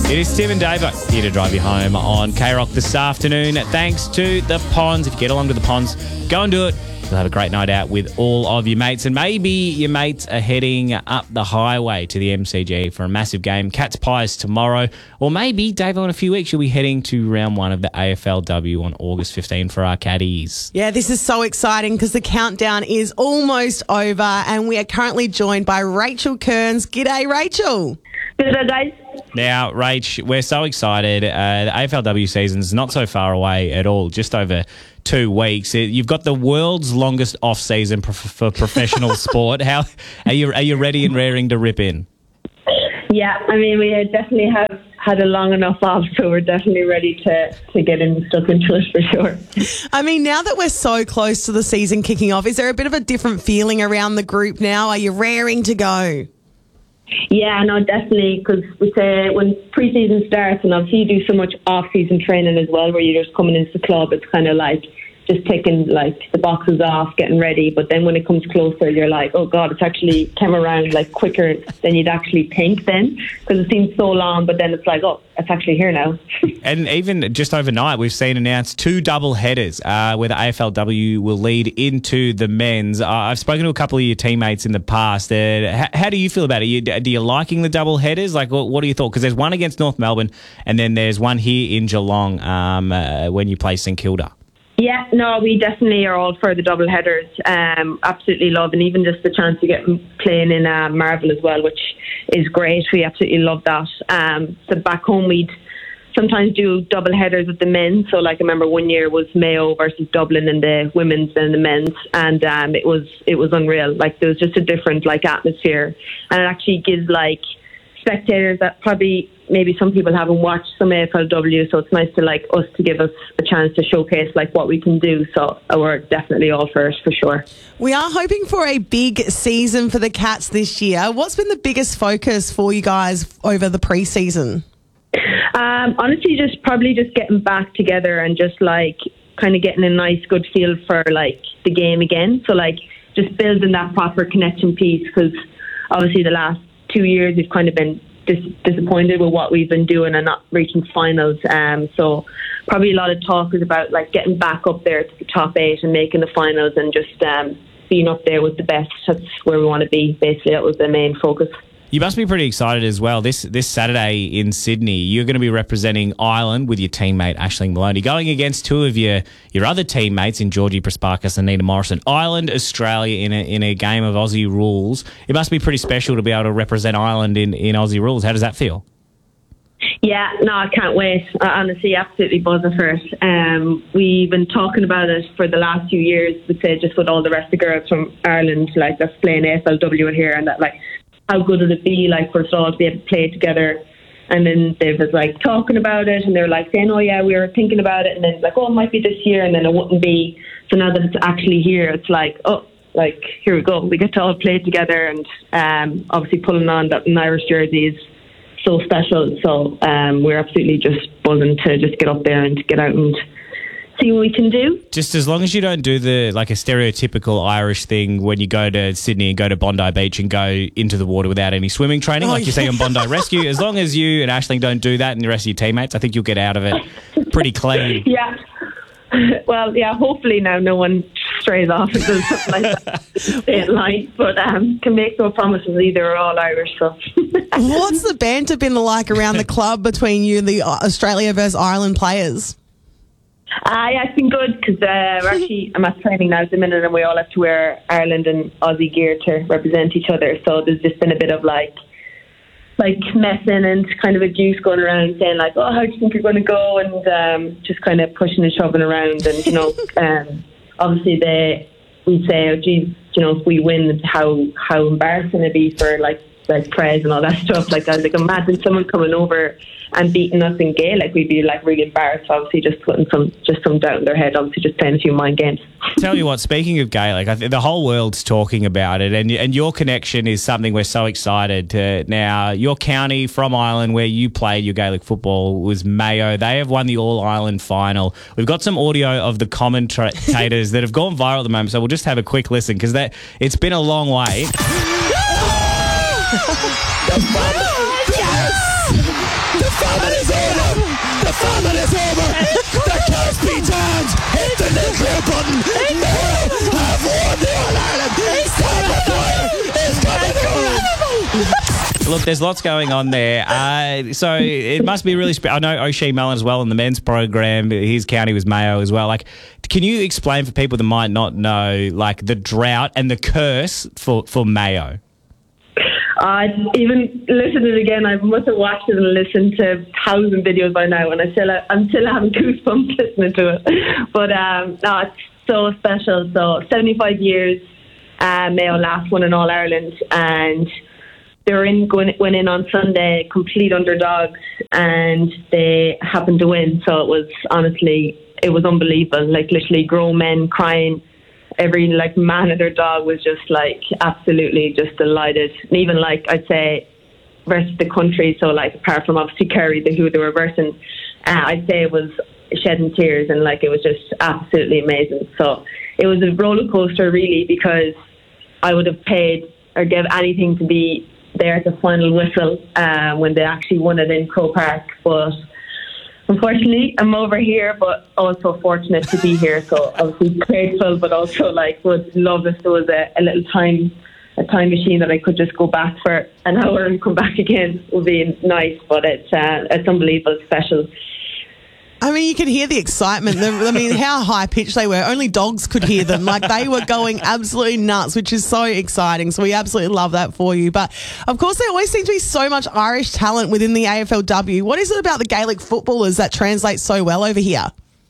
It is Tim and Davo here to drive you home on K-Rock this afternoon. Thanks to the Ponds. If you get along to the Ponds, go and do it. You'll have a great night out with all of your mates. And maybe your mates are heading up the highway to the MCG for a massive game. Cats Pies tomorrow. Or maybe, Davo, in a few weeks, you'll be heading to round one of the AFLW on August 15 for our Caddies. Yeah, this is so exciting because the countdown is almost over and we are currently joined by Rachel Kearns. G'day, Rachel. G'day, guys. Now, Rach, we're so excited. The AFLW season's not so far away at all, just over 2 weeks. You've got the world's longest off-season for professional sport. How are you ready and raring to rip in? Yeah, I mean, we definitely have had a long enough off, so we're definitely ready to get stuck into it for sure. I mean, now that we're so close to the season kicking off, is there a bit of a different feeling around the group now? Are you raring to go? Yeah, no, definitely, because we say when pre-season starts, and obviously you do so much off-season training as well, where you're just coming into the club, it's kind of like just taking like the boxes off, getting ready. But then when it comes closer, you're like, oh God, it's actually come around like quicker than you'd actually think then, because it seems so long. But then it's like, oh, it's actually here now. And even just overnight, we've seen announced 2 double headers where the AFLW will lead into the men's. I've spoken to a couple of your teammates in the past. How do you feel about it? Do you liking the double headers? Like, what are your thoughts? Because there's one against North Melbourne, and then there's one here in Geelong when you play St Kilda. Yeah, no, we definitely are all for the double headers. Absolutely love, and even just the chance to get playing in Marvel as well, which is great. We absolutely love that. So back home, we'd sometimes do double headers with the men. So, like, I remember one year was Mayo versus Dublin in the women's and the men's, and it was unreal. Like, there was just a different atmosphere, and it actually gives spectators that probably maybe some people haven't watched some AFLW, so it's nice to us to give us a chance to showcase what we can do. So we're definitely all for it, for sure. We are hoping for a big season for the Cats this year. What's been the biggest focus for you guys over the pre-season? Honestly, just getting back together and just kind of getting a nice good feel for the game again. So just building that proper connection piece, because obviously the last 2 years we've kind of been disappointed with what we've been doing and not reaching finals. So probably a lot of talk is about getting back up there to the top 8 and making the finals and just being up there with the best. That's where we want to be. Basically, that was the main focus. You must be pretty excited as well. This Saturday in Sydney, you're going to be representing Ireland with your teammate Aisling Maloney, going against 2 of your other teammates in Georgie Prasparkas and Nina Morrison. Ireland, Australia in a game of Aussie rules. It must be pretty special to be able to represent Ireland in Aussie rules. How does that feel? Yeah, no, I can't wait. Honestly, absolutely buzzing for it. We've been talking about it for the last few years, we'd say, just with all the rest of the girls from Ireland, that's playing AFLW here, and that how good would it be, for us all to be able to play together? And then they was talking about it, and they were saying, oh yeah, we were thinking about it, and then oh, it might be this year, and then it wouldn't be. So now that it's actually here, it's here we go. We get to all play together, and obviously pulling on that Irish jersey is so special. So we're absolutely just buzzing to just get up there and get out and see what we can do. Just as long as you don't do a stereotypical Irish thing when you go to Sydney and go to Bondi Beach and go into the water without any swimming training, you see on Bondi Rescue. As long as you and Aisling don't do that and the rest of your teammates, I think you'll get out of it pretty clean. Yeah. Well, yeah, hopefully now no one strays off and does something like that. Stay in line. But can make no promises either. We're all Irish, so. What's the banter been like around the club between you and the Australia versus Ireland players? Yeah, it's been good because I'm at training now at the minute, and we all have to wear Ireland and Aussie gear to represent each other. So there's just been a bit of messing and kind of a juice going around saying oh, how do you think you're going to go, and just kind of pushing and shoving around, and obviously we say, oh geez, if we win, how embarrassing it'd be for Prez and all that stuff. I was imagine someone coming over and beating us in Gaelic, we'd be really embarrassed. Obviously, just putting some doubt in their head. Obviously, just playing a few mind games. Tell you what, speaking of Gaelic, I think the whole world's talking about it, and your connection is something we're so excited to. Now, your county from Ireland, where you played your Gaelic football, was Mayo. They have won the All Ireland final. We've got some audio of the commentators that have gone viral at the moment, so we'll just have a quick listen because it's been a long way. The tournament is over. The curse be turned. Hit the nuclear button. Mayo have won the All-Ireland. Sam Maguire is coming home. Look, there's lots going on there. So it must be really I know O'Shea Mullen as well in the men's program. His county was Mayo as well. Like, can you explain for people that might not know, like, the drought and the curse for Mayo? I even listened to it again. I must have watched it and listened to 1,000 videos by now, and I'm still having goosebumps listening to it. But no, it's so special. So 75 years, Mayo last won in All Ireland, and they went in on Sunday, complete underdogs, and they happened to win. So it was unbelievable. Like, literally grown men crying. Every man and their dog was just absolutely just delighted. And even I'd say rest of the country, so apart from obviously Kerry, who they were versing, I'd say it was shedding tears, and it was just absolutely amazing. So it was a roller coaster really, because I would have paid or give anything to be there at the final whistle when they actually won it in Croke Park. But unfortunately, I'm over here, but also fortunate to be here. So obviously grateful, but also would love if there was a little time machine that I could just go back for an hour and come back again. Would be nice, but it's unbelievable, special. I mean, you can hear the excitement. How high-pitched they were. Only dogs could hear them. They were going absolutely nuts, which is so exciting. So we absolutely love that for you. But, of course, there always seems to be so much Irish talent within the AFLW. What is it about the Gaelic footballers that translates so well over here?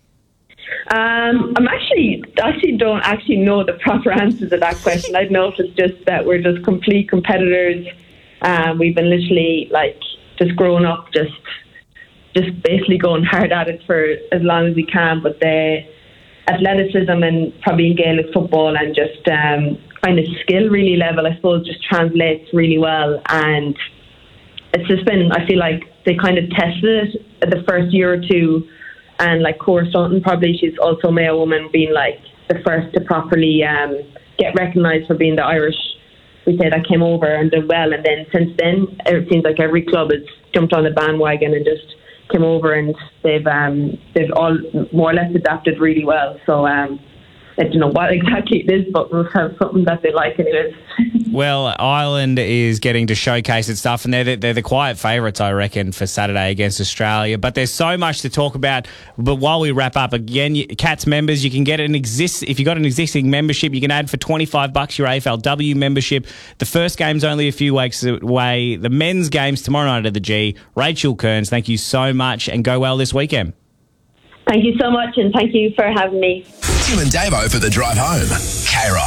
I'm actually don't actually know the proper answer to that question. I'd know if it's just that we're just complete competitors. We've been literally, just growing up, just basically going hard at it for as long as we can. But the athleticism and probably Gaelic football and just kind of skill really level, I suppose, just translates really well. And it's just been, I feel like they kind of tested it the first year or two. And Cora Staunton, probably, she's also a Mayo woman, being the first to properly get recognised for being the Irish, we say, that came over and did well. And then since then, it seems like every club has jumped on the bandwagon and just came over, and they've all more or less adapted really well. So I don't know what exactly it is, but we'll have something that they like anyways. Well, Ireland is getting to showcase its stuff, and they're the quiet favourites, I reckon, for Saturday against Australia. But there's so much to talk about. But while we wrap up, again, Cats members, you can get if you've got an existing membership, you can add for $25 your AFLW membership. The first game's only a few weeks away. The men's game's tomorrow night at the G. Rachel Kearns, thank you so much, and go well this weekend. Thank you so much, and thank you for having me. Tim and Davo for the drive home. K-Rock.